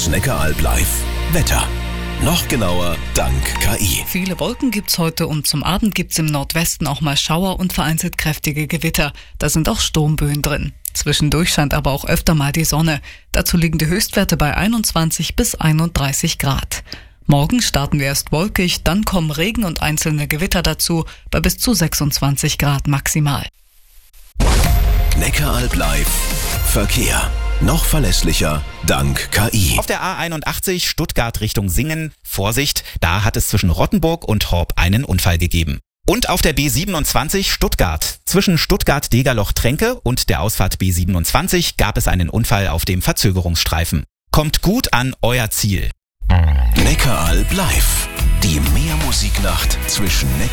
Das Neckaralb live. Wetter. Noch genauer dank KI. Viele Wolken gibt's heute und zum Abend gibt's im Nordwesten auch mal Schauer und vereinzelt kräftige Gewitter. Da sind auch Sturmböen drin. Zwischendurch scheint aber auch öfter mal die Sonne. Dazu liegen die Höchstwerte bei 21 bis 31 Grad. Morgen starten wir erst wolkig, dann kommen Regen und einzelne Gewitter dazu, bei bis zu 26 Grad maximal. Neckaralb live. Verkehr. Noch verlässlicher dank KI. Auf der A81 Stuttgart Richtung Singen, Vorsicht, da hat es zwischen Rottenburg und Horb einen Unfall gegeben. Und auf der B27 Stuttgart, zwischen Stuttgart-Degerloch-Tränke und der Ausfahrt B27 gab es einen Unfall auf dem Verzögerungsstreifen. Kommt gut an euer Ziel. Neckaralb live. Die Meermusiknacht zwischen Neckar